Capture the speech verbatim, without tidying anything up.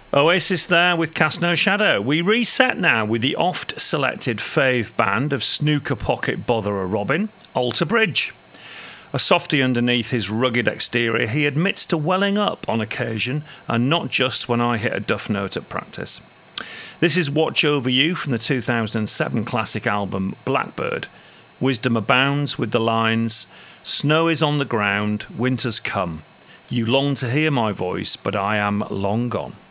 Oasis there with Cast No Shadow. We reset now with the oft-selected fave band of snooker pocket botherer Robin, Alter Bridge. A softy underneath his rugged exterior, he admits to welling up on occasion, and not just when I hit a duff note at practice. This is Watch Over You from the two thousand seven classic album Blackbird. Wisdom abounds with the lines, "Snow is on the ground, winter's come. You long to hear my voice, but I am long gone."